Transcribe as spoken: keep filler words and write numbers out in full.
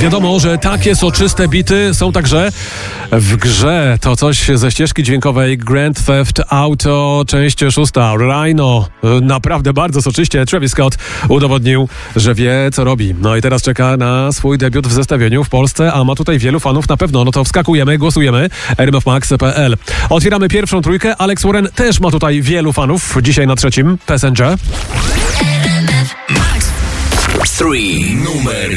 Wiadomo, że takie soczyste bity są także w grze. To coś ze ścieżki dźwiękowej Grand Theft Auto, część szósta. Rhino. Naprawdę bardzo soczyście. Travis Scott udowodnił, że wie, co robi. No i teraz czeka na swój debiut w zestawieniu w Polsce, a ma tutaj wielu fanów na pewno. No to wskakujemy, głosujemy. r m f max kropka p l. Otwieramy pierwszą trójkę. Alex Warren też ma tutaj wielu fanów. Dzisiaj na trzecim Passenger. Three numer